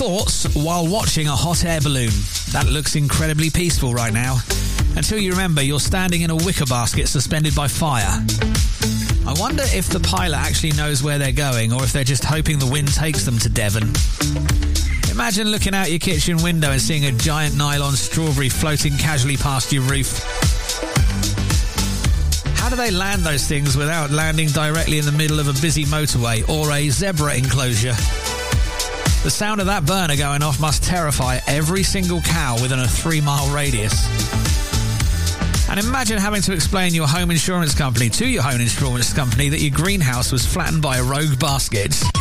Thoughts while watching a hot air balloon. That looks incredibly peaceful right now. Until you remember you're standing in a wicker basket suspended by fire. I wonder if the pilot actually knows where they're going or if they're just hoping the wind takes them to Devon. Imagine looking out your kitchen window and seeing a giant nylon strawberry floating casually past your roof. How do they land those things without landing directly in the middle of a busy motorway or a zebra enclosure? The sound of that burner going off must terrify every single cow within a 3-mile radius. And imagine having to explain your home insurance company to your home insurance company that your greenhouse was flattened by a rogue basket.